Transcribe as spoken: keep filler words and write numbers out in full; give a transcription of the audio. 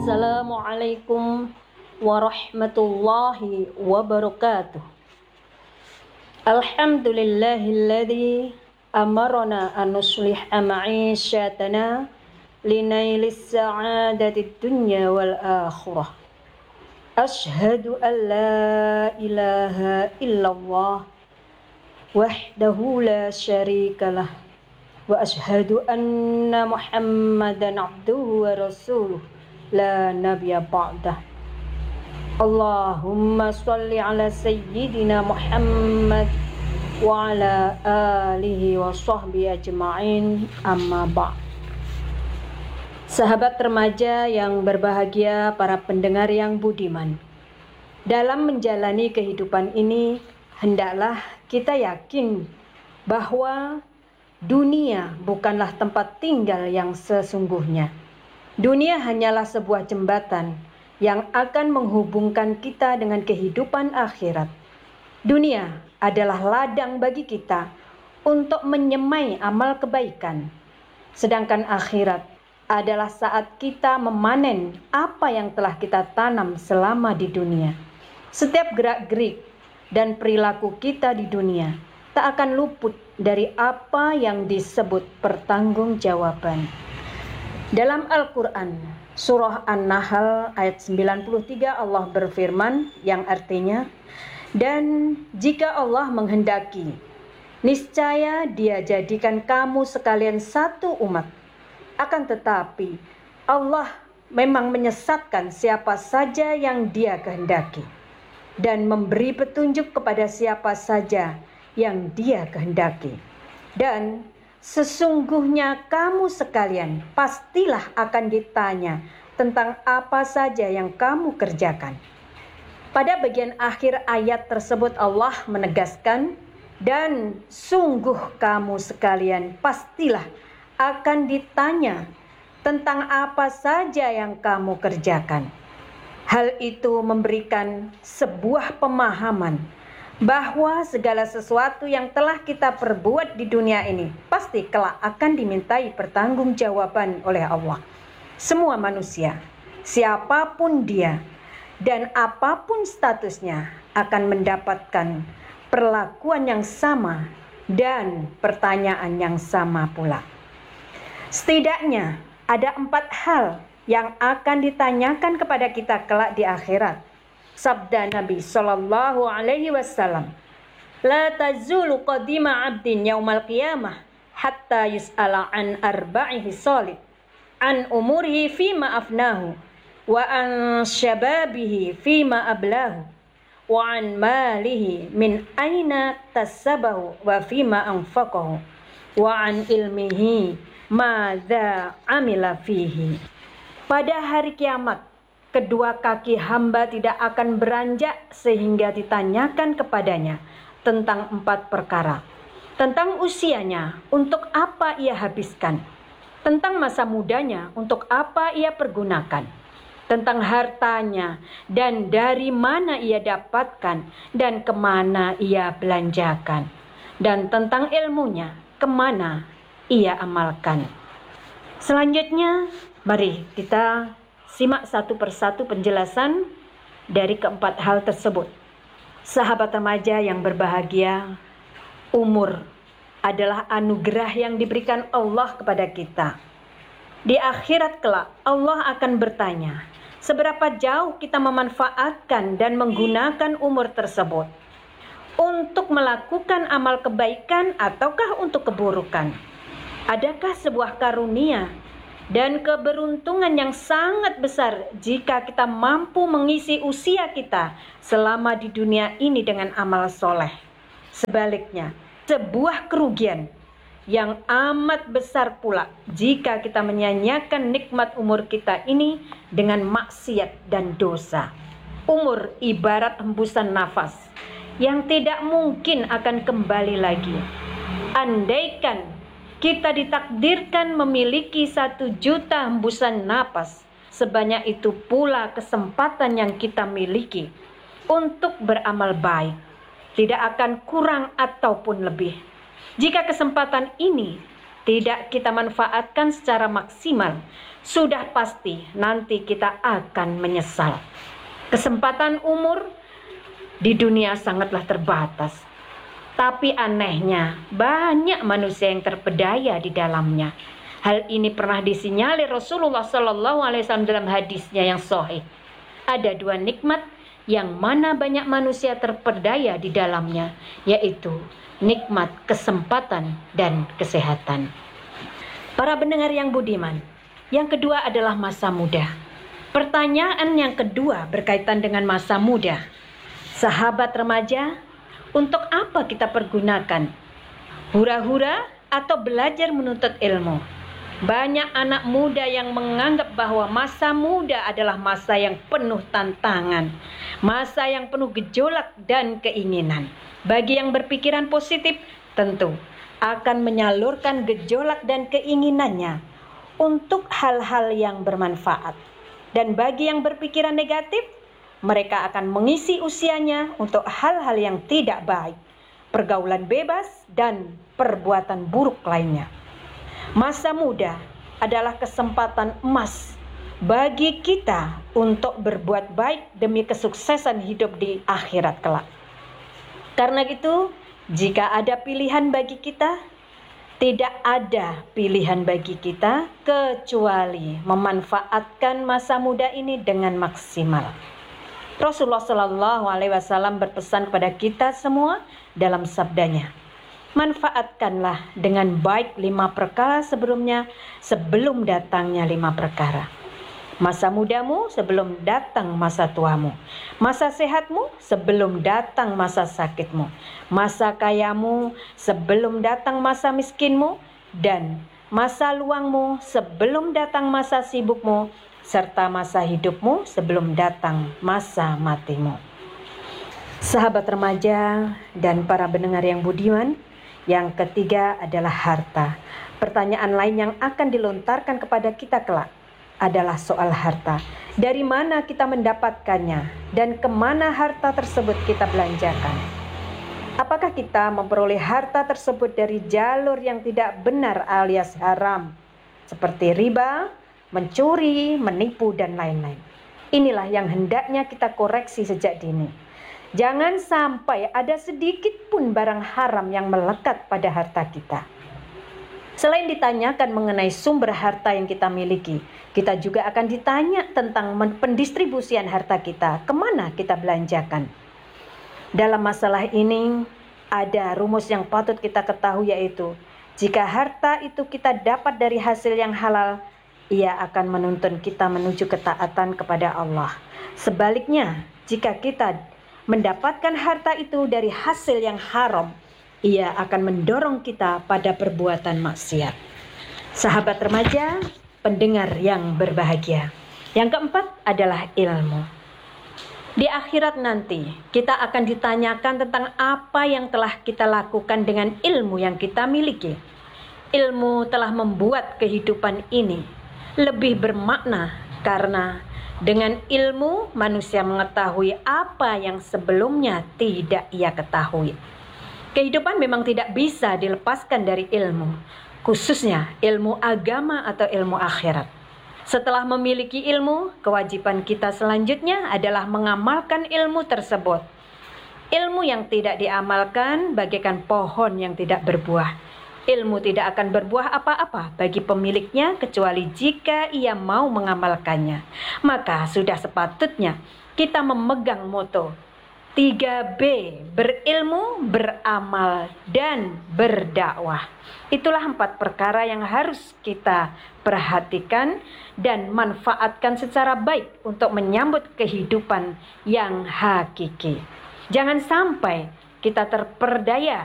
Assalamualaikum warahmatullahi wabarakatuh. Alhamdulillahilladzi amarna an nusliha ma'isyatana linailis sa'adatid dunya wal akhirah. Ashhadu an la ilaha illallah wahdahu la syarikalah wa ashhadu anna Muhammadan abduhu wa rasuluh la nabiyya ba'dah. Allahumma shalli ala sayyidina Muhammad wa ala alihi wa sahbihi ajma'in, amma ba'd. Sahabat remaja yang berbahagia, para pendengar yang budiman, dalam menjalani kehidupan ini hendaklah kita yakin bahwa dunia bukanlah tempat tinggal yang sesungguhnya. Dunia hanyalah sebuah jembatan yang akan menghubungkan kita dengan kehidupan akhirat. Dunia adalah ladang bagi kita untuk menyemai amal kebaikan. Sedangkan akhirat adalah saat kita memanen apa yang telah kita tanam selama di dunia. Setiap gerak-gerik dan perilaku kita di dunia tak akan luput dari apa yang disebut pertanggungjawaban. Dalam Al-Quran, surah An-Nahl ayat sembilan puluh tiga, Allah berfirman yang artinya, dan jika Allah menghendaki, niscaya Dia jadikan kamu sekalian satu umat. Akan tetapi, Allah memang menyesatkan siapa saja yang Dia kehendaki, dan memberi petunjuk kepada siapa saja yang Dia kehendaki. Dan sesungguhnya kamu sekalian pastilah akan ditanya tentang apa saja yang kamu kerjakan. Pada bagian akhir ayat tersebut Allah menegaskan, dan sungguh kamu sekalian pastilah akan ditanya tentang apa saja yang kamu kerjakan. Hal itu memberikan sebuah pemahaman bahwa segala sesuatu yang telah kita perbuat di dunia ini pasti kelak akan dimintai pertanggungjawaban oleh Allah. Semua manusia, siapapun dia dan apapun statusnya, akan mendapatkan perlakuan yang sama dan pertanyaan yang sama pula. Setidaknya ada empat hal yang akan ditanyakan kepada kita kelak di akhirat. Sabda Nabi Sallallahu Alaihi Wasallam, la tazulu qadima abdin yaumal qiyamah hatta yus'ala an arba'ihi salih, an umurihi fima afnahu, wa an syababihi fima ablahu, wa an malihi min aina tasabahu wa fima anfaqahu, wa an ilmihi madza amila fihi. Pada hari kiamat, kedua kaki hamba tidak akan beranjak sehingga ditanyakan kepadanya tentang empat perkara. Tentang usianya, untuk apa ia habiskan. Tentang masa mudanya, untuk apa ia pergunakan. Tentang hartanya, dan dari mana ia dapatkan, dan kemana ia belanjakan. Dan tentang ilmunya, kemana ia amalkan. Selanjutnya, mari kita simak satu persatu penjelasan dari keempat hal tersebut. Sahabat remaja yang berbahagia, umur adalah anugerah yang diberikan Allah kepada kita. Di akhirat kelak, Allah akan bertanya, seberapa jauh kita memanfaatkan dan menggunakan umur tersebut untuk melakukan amal kebaikan ataukah untuk keburukan. Adakah sebuah karunia dan keberuntungan yang sangat besar jika kita mampu mengisi usia kita selama di dunia ini dengan amal soleh. Sebaliknya, sebuah kerugian yang amat besar pula jika kita menyanyiakan nikmat umur kita ini dengan maksiat dan dosa. Umur ibarat hembusan nafas yang tidak mungkin akan kembali lagi. Andaikan kita ditakdirkan memiliki satu juta hembusan napas, sebanyak itu pula kesempatan yang kita miliki untuk beramal baik. Tidak akan kurang ataupun lebih. Jika kesempatan ini tidak kita manfaatkan secara maksimal, sudah pasti nanti kita akan menyesal. Kesempatan umur di dunia sangatlah terbatas. Tapi anehnya, banyak manusia yang terpedaya di dalamnya. Hal ini pernah disinyalir Rasulullah Shallallahu Alaihi Wasallam dalam hadisnya yang sahih. Ada dua nikmat yang mana banyak manusia terpedaya di dalamnya, yaitu nikmat kesempatan dan kesehatan. Para pendengar yang budiman, yang kedua adalah masa muda. Pertanyaan yang kedua berkaitan dengan masa muda. Sahabat remaja, untuk apa kita pergunakan? Hura-hura atau belajar menuntut ilmu? Banyak anak muda yang menganggap bahwa masa muda adalah masa yang penuh tantangan, masa yang penuh gejolak dan keinginan. Bagi yang berpikiran positif, tentu akan menyalurkan gejolak dan keinginannya untuk hal-hal yang bermanfaat. Dan bagi yang berpikiran negatif, mereka akan mengisi usianya untuk hal-hal yang tidak baik, pergaulan bebas, dan perbuatan buruk lainnya. Masa muda adalah kesempatan emas bagi kita untuk berbuat baik demi kesuksesan hidup di akhirat kelak. Karena itu, jika ada pilihan bagi kita, tidak ada pilihan bagi kita kecuali memanfaatkan masa muda ini dengan maksimal. Rasulullah Shallallahu Alaihi Wasallam berpesan kepada kita semua dalam sabdanya, manfaatkanlah dengan baik lima perkara sebelumnya sebelum datangnya lima perkara. Masa mudamu sebelum datang masa tuamu. Masa sehatmu sebelum datang masa sakitmu. Masa kayamu sebelum datang masa miskinmu. Dan masa luangmu sebelum datang masa sibukmu. Serta masa hidupmu sebelum datang masa matimu. Sahabat remaja dan para pendengar yang budiman, yang ketiga adalah harta. Pertanyaan lain yang akan dilontarkan kepada kita kelak adalah soal harta. Dari mana kita mendapatkannya dan kemana harta tersebut kita belanjakan? Apakah kita memperoleh harta tersebut dari jalur yang tidak benar alias haram, seperti riba, mencuri, menipu, dan lain-lain? Inilah yang hendaknya kita koreksi sejak dini. Jangan sampai ada sedikit pun barang haram yang melekat pada harta kita. Selain ditanyakan mengenai sumber harta yang kita miliki, kita juga akan ditanya tentang pendistribusian harta kita, kemana kita belanjakan. Dalam masalah ini, ada rumus yang patut kita ketahui, yaitu jika harta itu kita dapat dari hasil yang halal, ia akan menuntun kita menuju ketaatan kepada Allah. Sebaliknya, jika kita mendapatkan harta itu dari hasil yang haram, ia akan mendorong kita pada perbuatan maksiat. Sahabat remaja, pendengar yang berbahagia. Yang keempat adalah ilmu. Di akhirat nanti, kita akan ditanyakan tentang apa yang telah kita lakukan dengan ilmu yang kita miliki. Ilmu telah membuat kehidupan ini lebih bermakna karena dengan ilmu manusia mengetahui apa yang sebelumnya tidak ia ketahui. Kehidupan memang tidak bisa dilepaskan dari ilmu, khususnya ilmu agama atau ilmu akhirat. Setelah memiliki ilmu, kewajiban kita selanjutnya adalah mengamalkan ilmu tersebut. Ilmu yang tidak diamalkan bagaikan pohon yang tidak berbuah. Ilmu tidak akan berbuah apa-apa bagi pemiliknya kecuali jika ia mau mengamalkannya. Maka sudah sepatutnya kita memegang moto tiga B, berilmu, beramal, dan berdakwah. Itulah empat perkara yang harus kita perhatikan dan manfaatkan secara baik untuk menyambut kehidupan yang hakiki. Jangan sampai kita terperdaya